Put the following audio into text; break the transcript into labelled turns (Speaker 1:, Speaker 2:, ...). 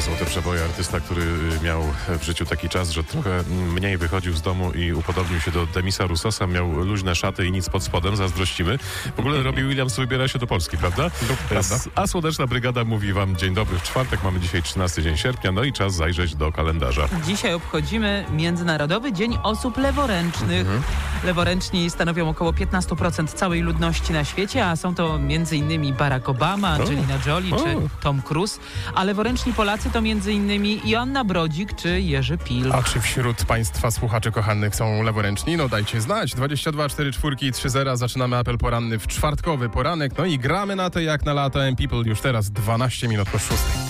Speaker 1: są te przeboje. Artysta, który miał w życiu taki czas, że trochę mniej wychodził z domu i upodobnił się do Demisa Roussosa, miał luźne szaty i nic pod spodem, zazdrościmy. W ogóle Robbie Williams wybiera się do Polski, prawda?
Speaker 2: Prawda.
Speaker 1: A Słoneczna Brygada mówi wam dzień dobry w czwartek, mamy dzisiaj 13 dzień sierpnia, no i czas zajrzeć do kalendarza.
Speaker 3: Dzisiaj obchodzimy Międzynarodowy Dzień Osób Leworęcznych. Leworęczni stanowią około 15% całej ludności na świecie, a są to m.in. Barack Obama, Angelina Jolie czy Tom Cruise. A leworęczni Polacy to m.in. Joanna Brodzik czy Jerzy Pil.
Speaker 2: A czy wśród państwa słuchaczy kochanych są leworęczni? No dajcie znać. 22 44 i 30. Zaczynamy apel poranny w czwartkowy poranek. No i gramy na to jak na lata. People już teraz 12 minut po 6.